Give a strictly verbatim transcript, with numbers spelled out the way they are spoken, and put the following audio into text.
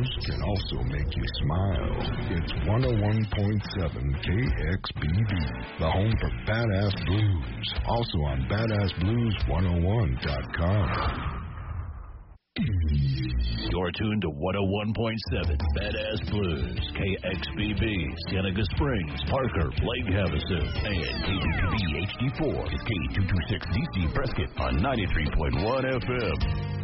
blues can also make you smile. It's one oh one point seven K X B V, the home for Badass Blues. Also on badass blues one oh one dot com. You're tuned to one oh one point seven Badass Blues, K X B B, Cienega Springs, Parker, Lake Havasu, and K two two B H D four is K two two six D C Prescott on ninety-three point one F M.